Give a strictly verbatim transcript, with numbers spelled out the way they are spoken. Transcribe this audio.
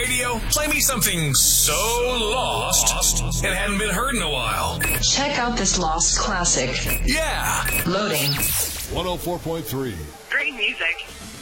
radio? Play me something so lost it hadn't been heard in a while. Check out this lost classic. Yeah. Loading. one oh four point three. Great music.